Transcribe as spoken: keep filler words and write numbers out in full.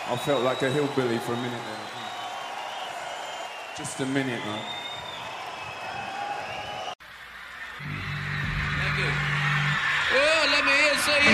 I felt like a hillbilly for a minute there. Just a minute, man.